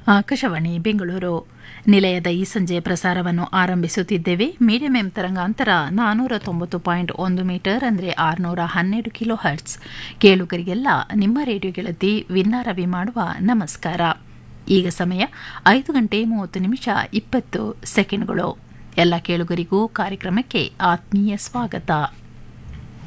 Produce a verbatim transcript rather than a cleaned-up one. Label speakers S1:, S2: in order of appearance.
S1: ಆಕಾಶವಾಣಿ ಬೆಂಗಳೂರು ನಿಲಯದ ಈ ಸಂಜೆ ಪ್ರಸಾರವನ್ನು ಆರಂಭಿಸುತ್ತಿದ್ದೇವೆ. ಮೀಡಿಯಂ ಎಂ ತರಂಗಾಂತರ ನಾನೂರ ತೊಂಬತ್ತು ಪಾಯಿಂಟ್ ಒಂದು ಮೀಟರ್ ಅಂದರೆ ಆರುನೂರ ಹನ್ನೆರಡು ಕಿಲೋ ಹರ್ಟ್ಸ್. ಕೇಳುಗರಿಗೆಲ್ಲ ನಿಮ್ಮ ರೇಡಿಯೋ ಗೆಳತಿ ವಿನ್ನಾರವಿ ಮಾಡುವ ನಮಸ್ಕಾರ. ಈಗ ಸಮಯ ಐದು ಗಂಟೆ ಮೂವತ್ತು ನಿಮಿಷ ಇಪ್ಪತ್ತು ಸೆಕೆಂಡ್ಗಳು. ಎಲ್ಲ ಕೇಳುಗರಿಗೂ ಕಾರ್ಯಕ್ರಮಕ್ಕೆ ಆತ್ಮೀಯ ಸ್ವಾಗತ.